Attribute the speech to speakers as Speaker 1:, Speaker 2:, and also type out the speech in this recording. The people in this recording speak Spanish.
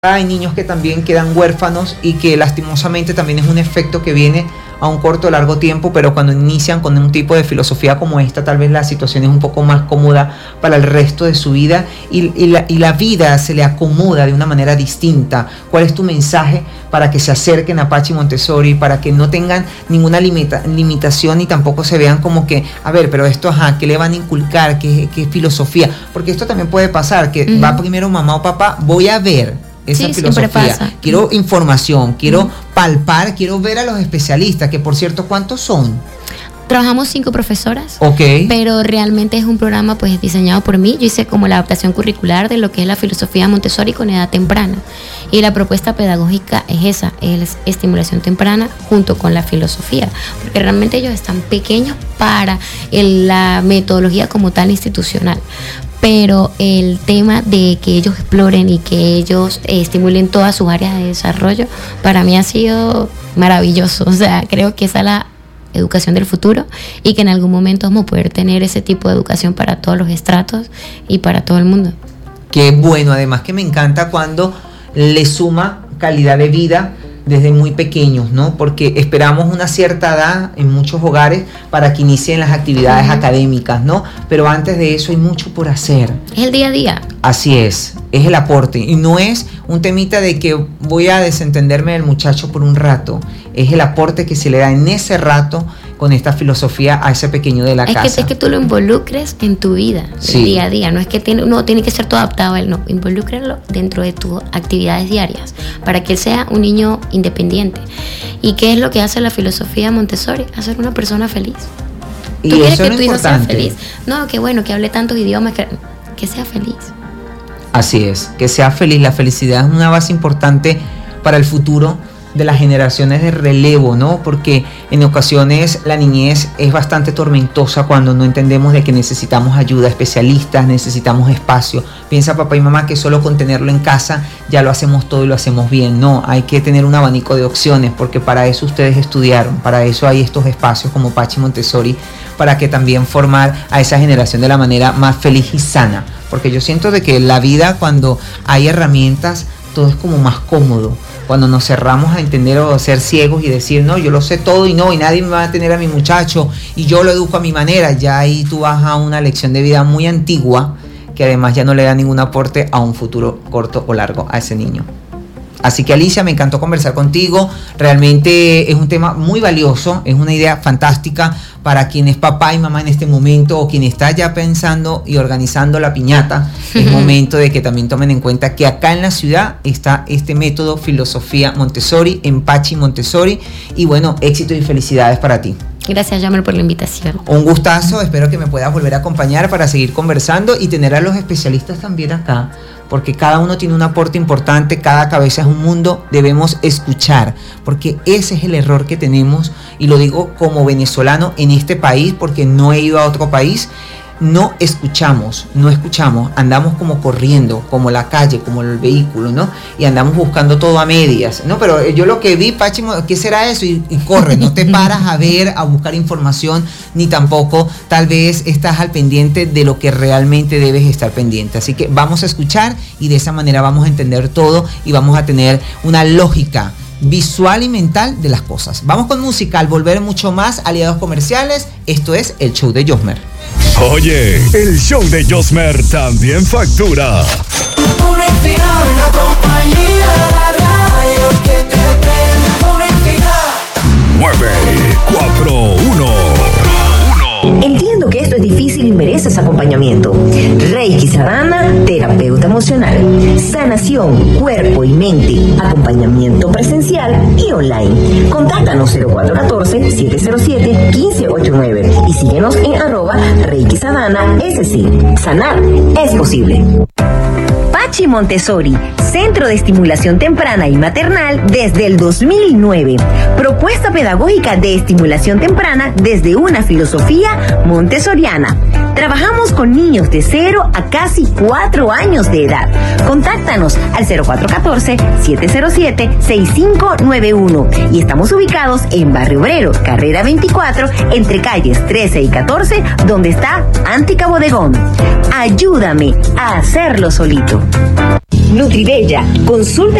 Speaker 1: hay niños que también quedan huérfanos y que lastimosamente también es un efecto que viene a un corto o largo tiempo, pero cuando inician con un tipo de filosofía como esta, tal vez la situación es un poco más cómoda para el resto de su vida y la vida se le acomoda de una manera distinta. ¿Cuál es tu mensaje para que se acerquen a Pachi Montessori, para que no tengan ninguna limitación y tampoco se vean como que, a ver, pero esto, ¿qué le van a inculcar? ¿Qué filosofía? Porque esto también puede pasar, que va primero mamá o papá, voy a ver esa filosofía, quiero información, quiero palpar, quiero ver a los especialistas, que por cierto, ¿cuántos son?
Speaker 2: Trabajamos 5 profesoras,
Speaker 1: okay,
Speaker 2: pero realmente es un programa pues diseñado por mí. Yo hice como la adaptación curricular de lo que es la filosofía Montessori con edad temprana, y la propuesta pedagógica es esa, es estimulación temprana junto con la filosofía, porque realmente ellos están pequeños para la metodología como tal institucional. Pero el tema de que ellos exploren y que ellos estimulen todas sus áreas de desarrollo, para mí ha sido maravilloso. O sea, creo que esa es la educación del futuro y que en algún momento vamos a poder tener ese tipo de educación para todos los estratos y para todo el mundo.
Speaker 1: Qué bueno, además que me encanta cuando le suma calidad de vida desde muy pequeños, ¿no? Porque esperamos una cierta edad en muchos hogares para que inicien las actividades académicas, ¿no? Pero antes de eso hay mucho por hacer.
Speaker 2: Es el día a día.
Speaker 1: Así es el aporte. Y no es un temita de que voy a desentenderme del muchacho por un rato. Es el aporte que se le da en ese rato con esta filosofía a ese pequeño de la casa.
Speaker 2: Es que tú lo involucres en tu vida, el día a día. No es que tiene que ser todo adaptado a él, no. Involúcralo dentro de tus actividades diarias para que él sea un niño independiente. ¿Y qué es lo que hace la filosofía Montessori? Hacer una persona feliz.
Speaker 1: ¿Tú
Speaker 2: quieres
Speaker 1: eso
Speaker 2: que
Speaker 1: es
Speaker 2: tu hijo sea
Speaker 1: importante?
Speaker 2: feliz? No, que bueno, que hable tantos idiomas, que sea feliz.
Speaker 1: Así es, que sea feliz. La felicidad es una base importante para el futuro de las generaciones de relevo, ¿no? Porque en ocasiones la niñez es bastante tormentosa cuando no entendemos de que necesitamos ayuda, especialistas, necesitamos espacio. Piensa papá y mamá que solo con tenerlo en casa ya lo hacemos todo y lo hacemos bien. No, hay que tener un abanico de opciones, porque para eso ustedes estudiaron, para eso hay estos espacios como Pachi Montessori, para que también formar a esa generación de la manera más feliz y sana. Porque yo siento de que la vida, cuando hay herramientas, todo es como más cómodo. Cuando nos cerramos a entender o a ser ciegos y decir, no, yo lo sé todo y nadie me va a tener a mi muchacho y yo lo educo a mi manera, ya ahí tú vas a una lección de vida muy antigua que además ya no le da ningún aporte a un futuro corto o largo a ese niño. Así que Alicia, me encantó conversar contigo, realmente es un tema muy valioso, es una idea fantástica para quien es papá y mamá en este momento o quien está ya pensando y organizando la piñata. Es momento de que también tomen en cuenta que acá en la ciudad está este método Filosofía Montessori, en Pachi Montessori, y bueno, éxito y felicidades para ti.
Speaker 2: Gracias, Yamer, por la invitación.
Speaker 1: Un gustazo, espero que me puedas volver a acompañar para seguir conversando y tener a los especialistas también acá, porque cada uno tiene un aporte importante, cada cabeza es un mundo, debemos escuchar, porque ese es el error que tenemos, y lo digo como venezolano en este país, porque no he ido a otro país. No escuchamos, andamos como corriendo, como la calle, como el vehículo, ¿no? Y andamos buscando todo a medias, ¿no? Pero yo lo que vi, Pachi, ¿qué será eso? Y corre, no te paras a ver, a buscar información, ni tampoco tal vez estás al pendiente de lo que realmente debes estar pendiente. Así que vamos a escuchar y de esa manera vamos a entender todo y vamos a tener una lógica visual y mental de las cosas. Vamos con música, al volver mucho más aliados comerciales. Esto es el show de Josmer.
Speaker 3: Oye, el show de Josmer también factura.
Speaker 4: Publicidad, una compañía de radio que te prende. Publicidad.
Speaker 3: 941.
Speaker 5: Entiendo que esto es difícil y mereces acompañamiento. Reiki Sadhana, terapeuta emocional. Sanación, cuerpo y mente. Acompañamiento presencial y online. Contáctanos 0414-707-1589 y síguenos en @Reiki Sadhana SC. Sanar es posible. Pachi Montessori, Centro de Estimulación Temprana y Maternal desde el 2009. Propuesta pedagógica de estimulación temprana desde una filosofía montessoriana. Trabajamos con niños de 0 a casi 4 años de edad. Contáctanos al 0414-707-6591 y estamos ubicados en Barrio Obrero, carrera 24, entre calles 13 y 14, donde está Antica Bodegón. Ayúdame a hacerlo solito. Nutribella, consulta